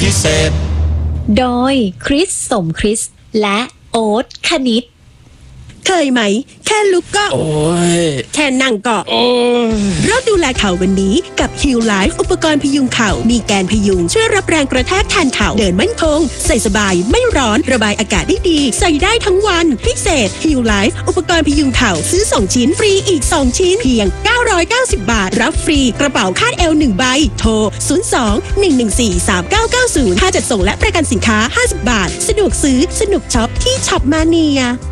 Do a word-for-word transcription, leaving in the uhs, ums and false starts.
พิเศษโดยคริสสมคริสและโอ๊ตคณิตเคยไหมแค่ลุกก็โอ้ยแค่นั่งก็โอ้ยเริ่มดูแลเข่าวันนี้กับ Heal Life อุปกรณ์พยุงเข่ามีแกนพยุงช่วยรับแรงกระแทกแทนเข่าเดินมั่นคงใส่สบายไม่ร้อนระบายอากาศได้ดีใส่ได้ทั้งวันพิเศษ Heal Life อุปกรณ์พยุงเข่าซื้อสองชิ้นฟรีอีกสองชิ้นเพียงเก้าร้อยเก้าสิบบาทรับฟรีกระเป๋าคาดเอวหนึ่งใบโทรศูนย์ สอง หนึ่ง หนึ่ง สี่ สาม เก้า เก้า ศูนย์ค่าจัดส่งและประกันสินค้าห้าสิบบาทสะดวกซื้อสนุกช็อปที่ช็อปมาเนีย